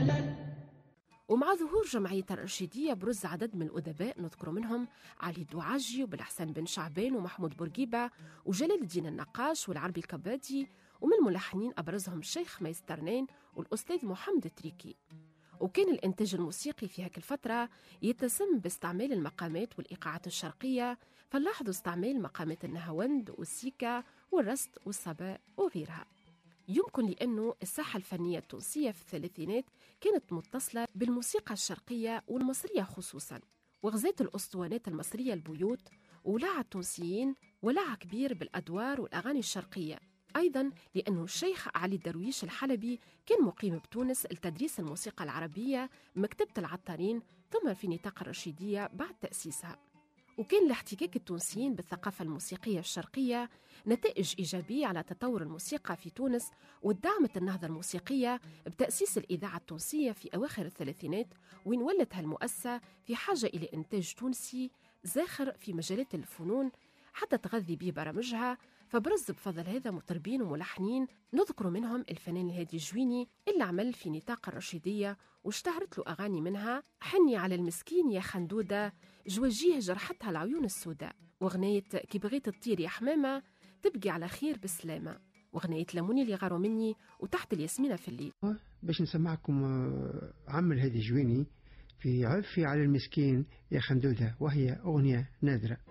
ومع ظهور جمعية الرشيدية برز عدد من الأدباء نذكر منهم علي الدعاجي وبالحسن بن شعبان ومحمود بورقيبة وجلال الدين النقاش والعربي الكبادي، ومن الملحنين أبرزهم الشيخ ميسترنين والأستاذ محمد تريكي. وكان الإنتاج الموسيقي في هاك الفترة يتسم باستعمال المقامات والإيقاعات الشرقية، فنلاحظوا استعمال مقامات النهاوند والسيكا والرست والصباء وغيرها. يمكن لأنه الساحة الفنية التونسية في الثلاثينات كانت متصلة بالموسيقى الشرقية والمصرية خصوصاً، وغزات الأسطوانات المصرية البيوت، ولعى التونسيين ولعى كبير بالأدوار والأغاني الشرقية. أيضاً لأنه الشيخ علي الدرويش الحلبي كان مقيم بتونس لتدريس الموسيقى العربية بمكتبة العطارين، ثم في نطاق الرشيدية بعد تأسيسها. وكان الاحتكاك التونسيين بالثقافة الموسيقية الشرقية نتائج إيجابية على تطور الموسيقى في تونس، ودعمت النهضة الموسيقية بتأسيس الإذاعة التونسية في أواخر الثلاثينات، وين ولت هالمؤسسة في حاجة إلى إنتاج تونسي زاخر في مجالات الفنون حتى تغذي به برامجها. فبرز بفضل هذا مطربين وملحنين نذكر منهم الفنان الهادي الجويني اللي عمل في نطاق الرشيدية واشتهرت له أغاني منها حني على المسكين يا خندودة، جوجيه جرحتها العيون السوداء، وغنية كي بغيت تطير يا حمامة، تبقي على خير بسلامة، وغنية لموني اللي غاروا مني، وتحت الياسمينة في الليل. باش نسمعكم عم الهادي الجويني في عفي على المسكين يا خندودة، وهي أغنية نادرة.